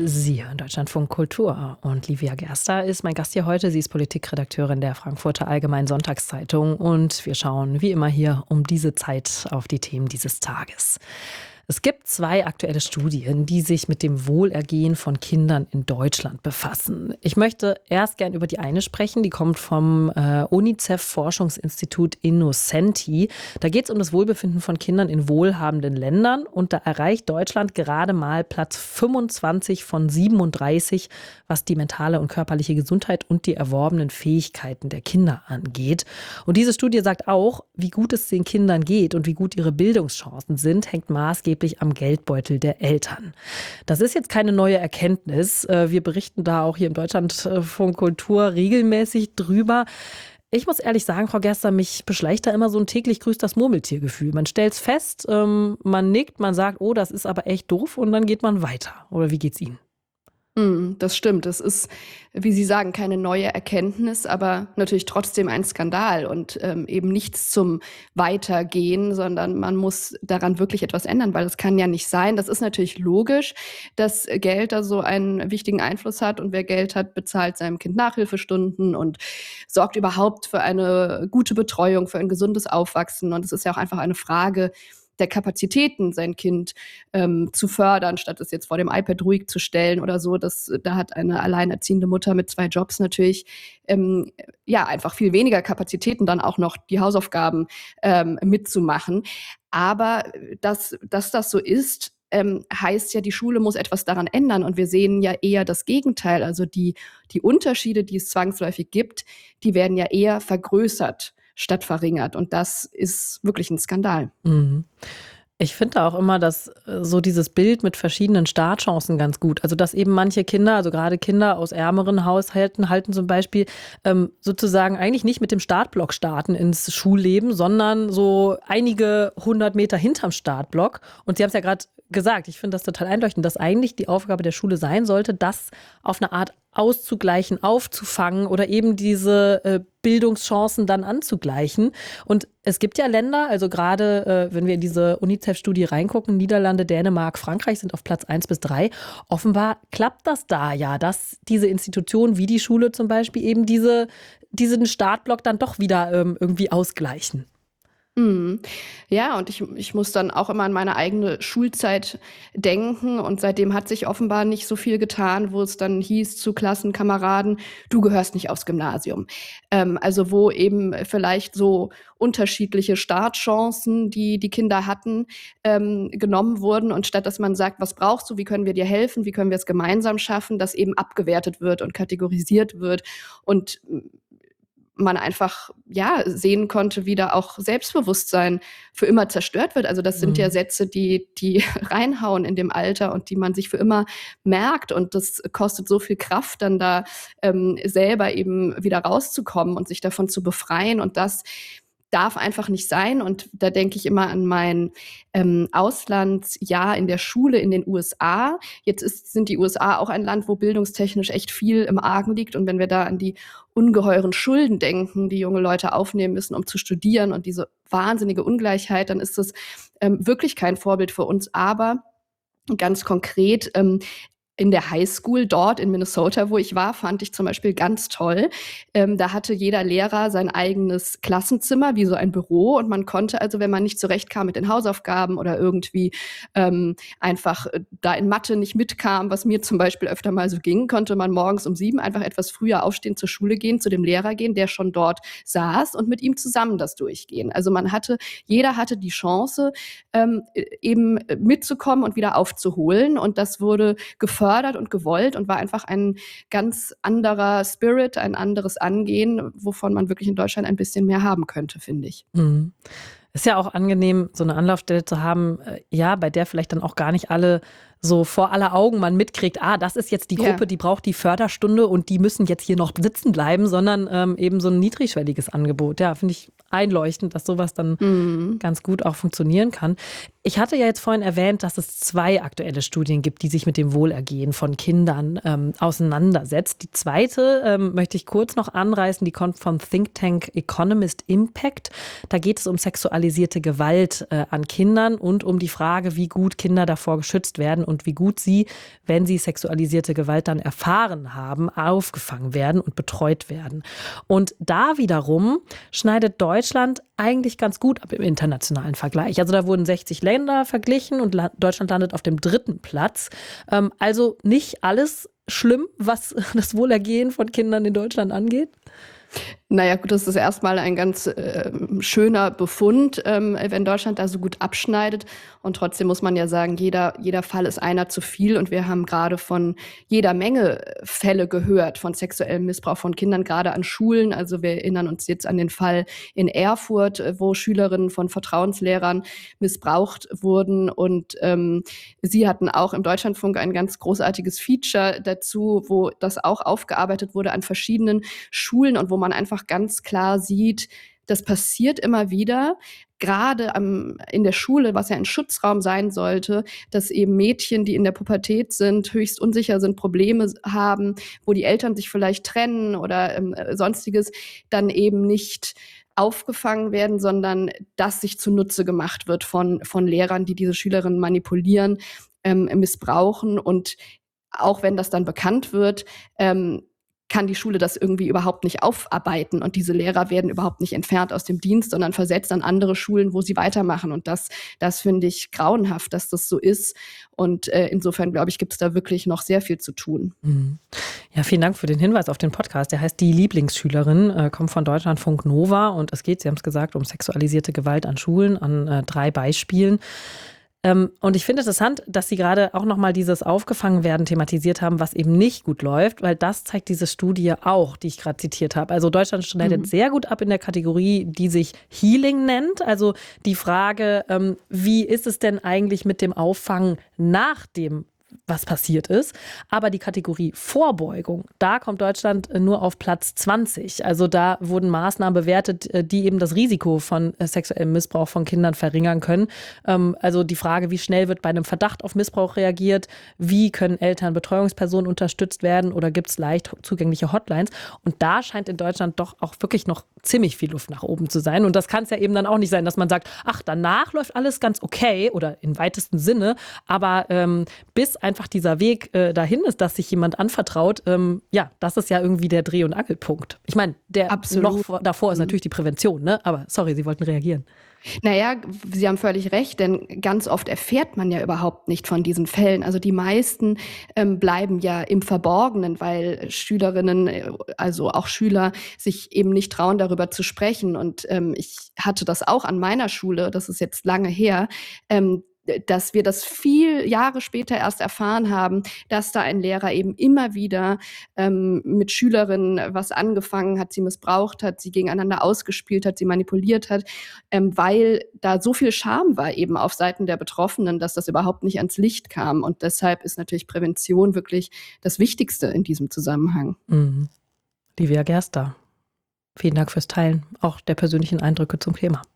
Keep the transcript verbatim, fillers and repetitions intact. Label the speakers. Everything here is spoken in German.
Speaker 1: Sie hören Deutschlandfunk Kultur und Livia Gerster ist mein Gast hier heute. Sie ist Politikredakteurin der Frankfurter Allgemeinen Sonntagszeitung und wir schauen wie immer hier um diese Zeit auf die Themen dieses Tages. Es gibt zwei aktuelle Studien, die sich mit dem Wohlergehen von Kindern in Deutschland befassen. Ich möchte erst gern über die eine sprechen, die kommt vom äh, UNICEF-Forschungsinstitut Innocenti. Da geht es um das Wohlbefinden von Kindern in wohlhabenden Ländern und da erreicht Deutschland gerade mal Platz fünfundzwanzig von siebenunddreißig, was die mentale und körperliche Gesundheit und die erworbenen Fähigkeiten der Kinder angeht. Und diese Studie sagt auch, wie gut es den Kindern geht und wie gut ihre Bildungschancen sind, hängt maßgeblich am Geldbeutel der Eltern. Das ist jetzt keine neue Erkenntnis. Wir berichten da auch hier im Deutschlandfunk Kultur regelmäßig drüber. Ich muss ehrlich sagen, Frau Gerster, mich beschleicht da immer so ein täglich grüßt das Murmeltiergefühl. Man stellt es fest, man nickt, man sagt, oh, das ist aber echt doof und dann geht man weiter. Oder wie geht's Ihnen?
Speaker 2: Mm, Das stimmt. Das ist, wie Sie sagen, keine neue Erkenntnis, aber natürlich trotzdem ein Skandal und ähm, eben nichts zum Weitergehen, sondern man muss daran wirklich etwas ändern, weil es kann ja nicht sein. Das ist natürlich logisch, dass Geld da so einen wichtigen Einfluss hat und wer Geld hat, bezahlt seinem Kind Nachhilfestunden und sorgt überhaupt für eine gute Betreuung, für ein gesundes Aufwachsen. Und es ist ja auch einfach eine Frage der Kapazitäten, sein Kind ähm, zu fördern, statt es jetzt vor dem iPad ruhig zu stellen oder so. Das, da hat eine alleinerziehende Mutter mit zwei Jobs natürlich ähm, ja einfach viel weniger Kapazitäten, dann auch noch die Hausaufgaben ähm, mitzumachen. Aber dass, dass das so ist, ähm, heißt ja, die Schule muss etwas daran ändern. Und wir sehen ja eher das Gegenteil. Also die, die Unterschiede, die es zwangsläufig gibt, die werden ja eher vergrößert statt verringert. Und das ist wirklich ein Skandal.
Speaker 1: Mhm. Ich finde auch immer, dass äh, so dieses Bild mit verschiedenen Startchancen ganz gut. Also dass eben manche Kinder, also gerade Kinder aus ärmeren Haushalten, halten zum Beispiel ähm, sozusagen eigentlich nicht mit dem Startblock starten ins Schulleben, sondern so einige hundert Meter hinterm Startblock. Und Sie haben es ja gerade gesagt, ich finde das total einleuchtend, dass eigentlich die Aufgabe der Schule sein sollte, das auf eine Art auszugleichen, aufzufangen oder eben diese äh, Bildungschancen dann anzugleichen. Und es gibt ja Länder, also gerade äh, wenn wir in diese UNICEF-Studie reingucken, Niederlande, Dänemark, Frankreich sind auf Platz eins bis drei. Offenbar klappt das da ja, dass diese Institutionen wie die Schule zum Beispiel eben diese, diesen Startblock dann doch wieder ähm, irgendwie ausgleichen.
Speaker 2: Mhm. Ja, und ich, ich muss dann auch immer an meine eigene Schulzeit denken. Und seitdem hat sich offenbar nicht so viel getan, wo es dann hieß zu Klassenkameraden, du gehörst nicht aufs Gymnasium. Ähm, also wo eben vielleicht so unterschiedliche Startchancen, die die Kinder hatten, ähm, genommen wurden. Und statt dass man sagt, was brauchst du, wie können wir dir helfen, wie können wir es gemeinsam schaffen, dass eben abgewertet wird und kategorisiert wird. Und man einfach ja sehen konnte, wie da auch Selbstbewusstsein für immer zerstört wird. Also das sind ja
Speaker 1: Mhm.
Speaker 2: Sätze, die die reinhauen in dem Alter und die man sich für immer merkt. Und das kostet so viel Kraft, dann da ähm, selber eben wieder rauszukommen und sich davon zu befreien. Und das darf einfach nicht sein. Und da denke ich immer an mein ähm, Auslandsjahr in der Schule in den U S A. Jetzt ist, sind die U S A auch ein Land, wo bildungstechnisch echt viel im Argen liegt. Und wenn wir da an die ungeheuren Schulden denken, die junge Leute aufnehmen müssen, um zu studieren und diese wahnsinnige Ungleichheit, dann ist das ähm, wirklich kein Vorbild für uns. Aber ganz konkret, ähm, in der Highschool dort in Minnesota, wo ich war, fand ich zum Beispiel ganz toll. Ähm, da hatte jeder Lehrer sein eigenes Klassenzimmer, wie so ein Büro. Und man konnte also, wenn man nicht zurechtkam mit den Hausaufgaben oder irgendwie ähm, einfach äh, da in Mathe nicht mitkam, was mir zum Beispiel öfter mal so ging, konnte man morgens um sieben einfach etwas früher aufstehen, zur Schule gehen, zu dem Lehrer gehen, der schon dort saß und mit ihm zusammen das durchgehen. Also man hatte, jeder hatte die Chance, ähm, eben mitzukommen und wieder aufzuholen. Und das wurde gefördert und gewollt und war einfach ein ganz anderer Spirit, ein anderes Angehen, wovon man wirklich in Deutschland ein bisschen mehr haben könnte, finde ich.
Speaker 1: Mhm. Ist ja auch angenehm, so eine Anlaufstelle zu haben, äh, ja, bei der vielleicht dann auch gar nicht alle so vor aller Augen man mitkriegt, ah, das ist jetzt die
Speaker 2: Ja.
Speaker 1: Gruppe, die braucht die Förderstunde und die müssen jetzt hier noch sitzen bleiben, sondern ähm, eben so ein niedrigschwelliges Angebot. Ja, finde ich einleuchtend, dass sowas dann
Speaker 2: Mhm.
Speaker 1: ganz gut auch funktionieren kann. Ich hatte ja jetzt vorhin erwähnt, dass es zwei aktuelle Studien gibt, die sich mit dem Wohlergehen von Kindern ähm, auseinandersetzt. Die zweite ähm, möchte ich kurz noch anreißen, die kommt vom Think Tank Economist Impact. Da geht es um sexualisierte Gewalt äh, an Kindern und um die Frage, wie gut Kinder davor geschützt werden und wie gut sie, wenn sie sexualisierte Gewalt dann erfahren haben, aufgefangen werden und betreut werden. Und da wiederum schneidet Deutschland eigentlich ganz gut ab im internationalen Vergleich. Also da wurden sechzig Länder verglichen und Deutschland landet auf dem dritten Platz. Also nicht alles schlimm, was das Wohlergehen von Kindern in Deutschland angeht?
Speaker 2: Naja, gut, das ist erstmal ein ganz äh, schöner Befund, ähm, wenn Deutschland da so gut abschneidet. Und trotzdem muss man ja sagen, jeder, jeder Fall ist einer zu viel. Und wir haben gerade von jeder Menge Fälle gehört von sexuellem Missbrauch von Kindern, gerade an Schulen. Also wir erinnern uns jetzt an den Fall in Erfurt, wo Schülerinnen von Vertrauenslehrern missbraucht wurden. Und ähm, Sie hatten auch im Deutschlandfunk ein ganz großartiges Feature dazu, wo das auch aufgearbeitet wurde an verschiedenen Schulen und wo man einfach ganz klar sieht, das passiert immer wieder, gerade am, in der Schule, was ja ein Schutzraum sein sollte, dass eben Mädchen, die in der Pubertät sind, höchst unsicher sind, Probleme haben, wo die Eltern sich vielleicht trennen oder ähm, sonstiges, dann eben nicht aufgefangen werden, sondern das sich zunutze gemacht wird von, von Lehrern, die diese Schülerinnen manipulieren, ähm, missbrauchen. Und auch wenn das dann bekannt wird, ähm, kann die Schule das irgendwie überhaupt nicht aufarbeiten. Und diese Lehrer werden überhaupt nicht entfernt aus dem Dienst, sondern versetzt an andere Schulen, wo sie weitermachen. Und das, das finde ich grauenhaft, dass das so ist. Und äh, insofern, glaube ich, gibt es da wirklich noch sehr viel zu tun.
Speaker 1: Ja, vielen Dank für den Hinweis auf den Podcast. Der heißt Die Lieblingsschülerin, äh, kommt von Deutschlandfunk Nova. Und es geht, Sie haben es gesagt, um sexualisierte Gewalt an Schulen, an äh, drei Beispielen. Und ich finde interessant, dass Sie gerade auch nochmal dieses Aufgefangenwerden thematisiert haben, was eben nicht gut läuft, weil das zeigt diese Studie auch, die ich gerade zitiert habe. Also Deutschland schneidet mhm. sehr gut ab in der Kategorie, die sich Healing nennt. Also die Frage, wie ist es denn eigentlich mit dem Auffangen nach dem was passiert ist. Aber die Kategorie Vorbeugung, da kommt Deutschland nur auf Platz zwanzig. Also da wurden Maßnahmen bewertet, die eben das Risiko von sexuellem Missbrauch von Kindern verringern können. Also die Frage, wie schnell wird bei einem Verdacht auf Missbrauch reagiert, wie können Eltern, Betreuungspersonen unterstützt werden oder gibt es leicht zugängliche Hotlines. Und da scheint in Deutschland doch auch wirklich noch ziemlich viel Luft nach oben zu sein. Und das kann es ja eben dann auch nicht sein, dass man sagt, ach, danach läuft alles ganz okay oder im weitesten Sinne, aber ähm, bis einfach dieser Weg äh, dahin ist, dass sich jemand anvertraut, ähm, ja, das ist ja irgendwie der Dreh- und Angelpunkt. Ich meine, der Absolut. noch vor, davor ist natürlich die Prävention, ne? Aber sorry, Sie wollten reagieren.
Speaker 2: Naja, Sie haben völlig recht, denn ganz oft erfährt man ja überhaupt nicht von diesen Fällen. Also die meisten ähm, bleiben ja im Verborgenen, weil Schülerinnen, also auch Schüler, sich eben nicht trauen, darüber zu sprechen. Und ähm, ich hatte das auch an meiner Schule, das ist jetzt lange her, ähm, dass wir das viel Jahre später erst erfahren haben, dass da ein Lehrer eben immer wieder ähm, mit Schülerinnen was angefangen hat, sie missbraucht hat, sie gegeneinander ausgespielt hat, sie manipuliert hat, ähm, weil da so viel Scham war eben auf Seiten der Betroffenen, dass das überhaupt nicht ans Licht kam. Und deshalb ist natürlich Prävention wirklich das Wichtigste in diesem Zusammenhang.
Speaker 1: Mhm. Livia Gerster, vielen Dank fürs Teilen auch der persönlichen Eindrücke zum Thema.